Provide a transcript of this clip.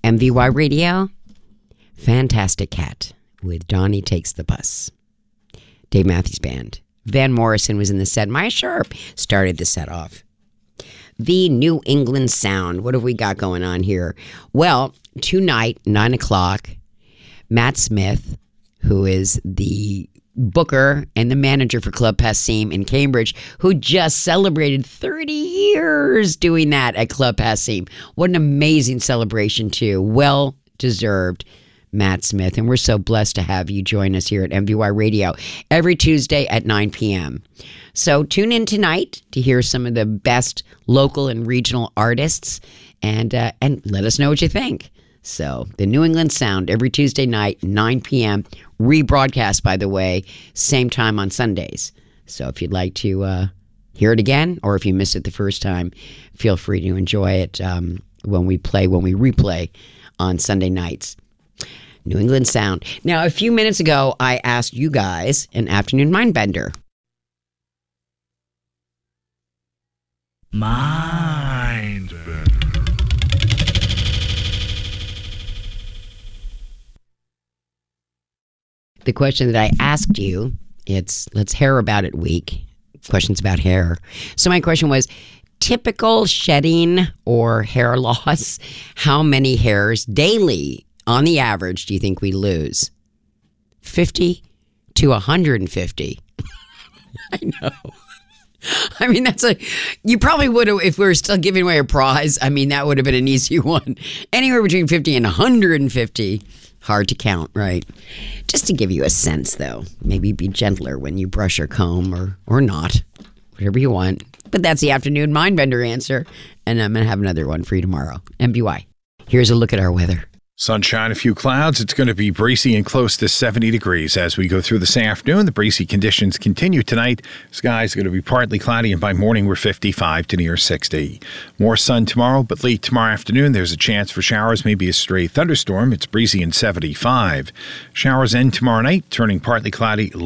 MVY Radio, Fantastic Cat with Donnie Takes the Bus. Dave Matthews Band. Van Morrison was in the set. Maya Sharp started the set off. The New England Sound. What have we got going on here? Well, tonight, 9 o'clock, Matt Smith, who is the booker and the manager for Club Passim in Cambridge, who just celebrated 30 years doing that at Club Passim. What an amazing celebration, too. Well deserved, Matt Smith. And we're so blessed to have you join us here at MVY Radio every Tuesday at 9 p.m. So tune in tonight to hear some of the best local and regional artists and let us know what you think. So the New England Sound every Tuesday night, 9 p.m. Rebroadcast, by the way, same time on Sundays. So if you'd like to hear it again, or if you missed it the first time, feel free to enjoy it when we replay on Sunday nights. New England Sound. Now, a few minutes ago, I asked you guys an afternoon mind bender. Mind bender. The question that I asked you, it's Let's Hair About It week. Questions about hair. So my question was, typical shedding or hair loss, how many hairs daily on the average do you think we lose? 50 to 150. I know. I mean, you probably would have, if we were still giving away a prize, I mean, that would have been an easy one. Anywhere between 50 and 150. Hard to count, right? Just to give you a sense, though, maybe be gentler when you brush or comb or not, whatever you want. But that's the afternoon mindbender answer, and I'm going to have another one for you tomorrow. MBY. Here's a look at our weather. Sunshine, a few clouds. It's going to be breezy and close to 70 degrees as we go through this afternoon. The breezy conditions continue tonight. Skies are going to be partly cloudy, and by morning we're 55 to near 60. More sun tomorrow, but late tomorrow afternoon there's a chance for showers, maybe a stray thunderstorm. It's breezy and 75. Showers end tomorrow night, turning partly cloudy